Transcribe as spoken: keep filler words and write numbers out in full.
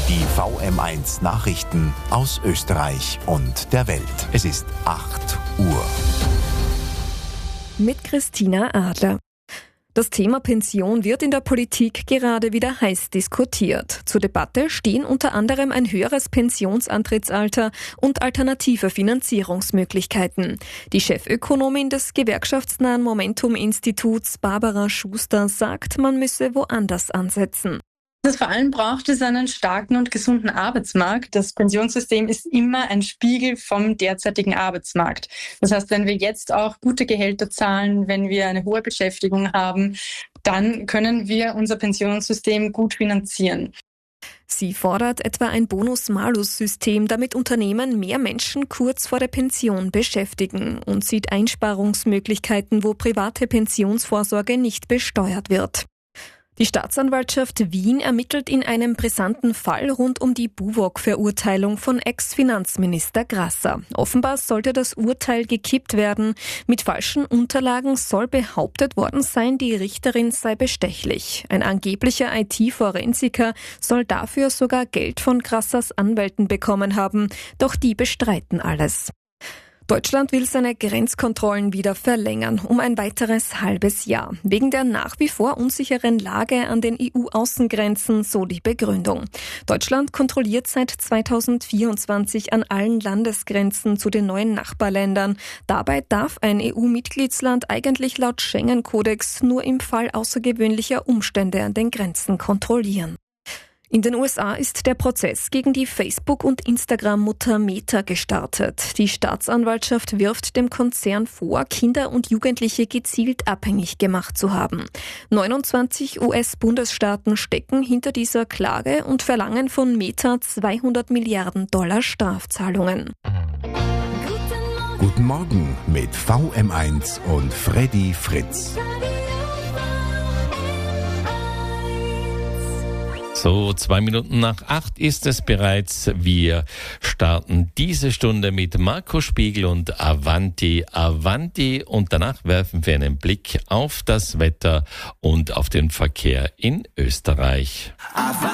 Die V M eins Nachrichten aus Österreich und der Welt. Es ist acht Uhr. Mit Christina Adler. Das Thema Pension wird in der Politik gerade wieder heiß diskutiert. Zur Debatte stehen unter anderem ein höheres Pensionsantrittsalter und alternative Finanzierungsmöglichkeiten. Die Chefökonomin des gewerkschaftsnahen Momentum-Instituts, Barbara Schuster, sagt, man müsse woanders ansetzen. Das vor allem braucht es einen starken und gesunden Arbeitsmarkt. Das Pensionssystem ist immer ein Spiegel vom derzeitigen Arbeitsmarkt. Das heißt, wenn wir jetzt auch gute Gehälter zahlen, wenn wir eine hohe Beschäftigung haben, dann können wir unser Pensionssystem gut finanzieren. Sie fordert etwa ein Bonus-Malus-System, damit Unternehmen mehr Menschen kurz vor der Pension beschäftigen, und sieht Einsparungsmöglichkeiten, wo private Pensionsvorsorge nicht besteuert wird. Die Staatsanwaltschaft Wien ermittelt in einem brisanten Fall rund um die Buwog-Verurteilung von Ex-Finanzminister Grasser. Offenbar sollte das Urteil gekippt werden. Mit falschen Unterlagen soll behauptet worden sein, die Richterin sei bestechlich. Ein angeblicher I T-Forensiker soll dafür sogar Geld von Grassers Anwälten bekommen haben. Doch die bestreiten alles. Deutschland will seine Grenzkontrollen wieder verlängern, um ein weiteres halbes Jahr. Wegen der nach wie vor unsicheren Lage an den E U-Außengrenzen, so die Begründung. Deutschland kontrolliert seit zweitausendvierundzwanzig an allen Landesgrenzen zu den neuen Nachbarländern. Dabei darf ein E U-Mitgliedsland eigentlich laut Schengen-Kodex nur im Fall außergewöhnlicher Umstände an den Grenzen kontrollieren. In den U S A ist der Prozess gegen die Facebook- und Instagram-Mutter Meta gestartet. Die Staatsanwaltschaft wirft dem Konzern vor, Kinder und Jugendliche gezielt abhängig gemacht zu haben. neunundzwanzig U S-Bundesstaaten stecken hinter dieser Klage und verlangen von Meta zweihundert Milliarden Dollar Strafzahlungen. Guten Morgen mit V M eins und Freddy Fritz. So, zwei Minuten nach acht ist es bereits. Wir starten diese Stunde mit Marco Spiegel und Avanti Avanti, und danach werfen wir einen Blick auf das Wetter und auf den Verkehr in Österreich.